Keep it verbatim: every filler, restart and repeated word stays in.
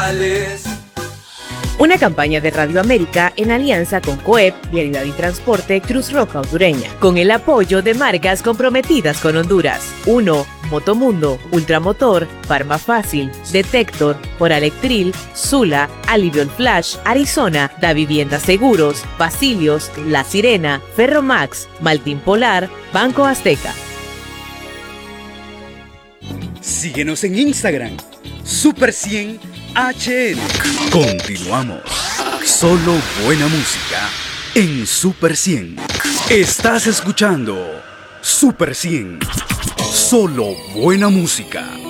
Rosales. Una campaña de Radio América en alianza con COEP, Vialidad y Transporte Cruz Roja Hondureña, con el apoyo de marcas comprometidas con Honduras. uno. Motomundo, Ultramotor, Farma Fácil, Detector, Oralectril, Zula, Aliviol Flash, Arizona, Da Vivienda Seguros, Basilios, La Sirena, Ferromax, Maltín Polar, Banco Azteca. Síguenos en Instagram, Super cien H N. Continuamos. Solo buena música en Super cien. Estás escuchando Super cien. Solo buena música.